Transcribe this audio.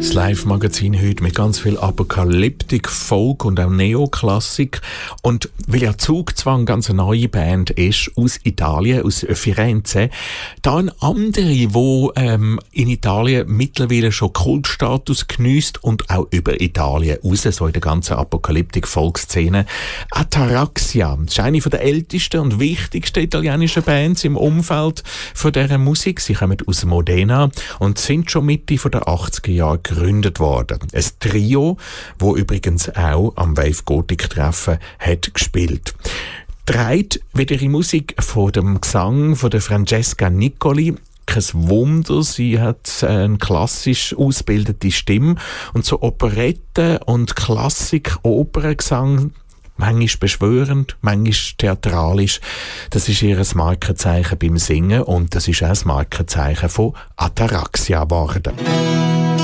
Das Live-Magazin heute mit ganz viel Apokalyptik, Folk und auch Neoklassik. Und weil ja Zugzwang ganz eine neue Band ist, aus Italien, aus Firenze, da eine andere, die in Italien mittlerweile schon Kultstatus geniesst und auch über Italien raus, so in der ganzen Apokalyptik-Folk-Szene. Ataraxia, das ist eine der ältesten und wichtigsten italienischen Bands im Umfeld von dieser Musik. Sie kommen aus Modena und sind schon Mitte der 80er Jahre gegründet worden. Ein Trio, wo übrigens auch am Wave Gothic Treffen hat gespielt. Dreht wird ihre Musik von dem Gesang von der Francesca Nicoli. Kein Wunder, sie hat eine klassisch ausgebildete Stimme und so Operette und Klassik-Operngesang, manchmal beschwörend, manchmal theatralisch. Das ist ihr Markenzeichen beim Singen und das ist auch das Markenzeichen von Ataraxia geworden.